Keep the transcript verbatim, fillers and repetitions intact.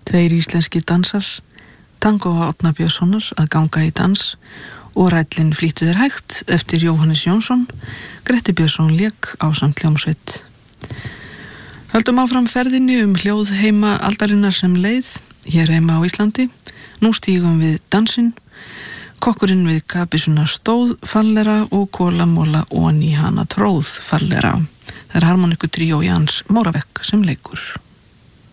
Tveir íslenski dansar, Tango Árna Björnssonar að ganga í dans og rællin flýttu þér hægt eftir Jóhannes Jónsson. Gretti Björnsson lék ásamt hljómsveit. Höldum áfram ferðinni um hljóð heima aldarinnar sem leið, hér heima á Íslandi. Nú stígum við dansinn, kokkurinn við kapisuna stóð fallera og kólamóla ón í hana tróð fallera. Það er harmoniku tríó Jans Moravec sem leikur.